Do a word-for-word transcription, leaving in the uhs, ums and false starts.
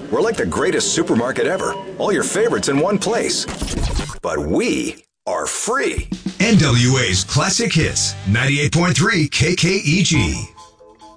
We're like the greatest supermarket ever. All your favorites in one place. But we are free. N W A's Classic Hits, ninety-eight point three K K E G.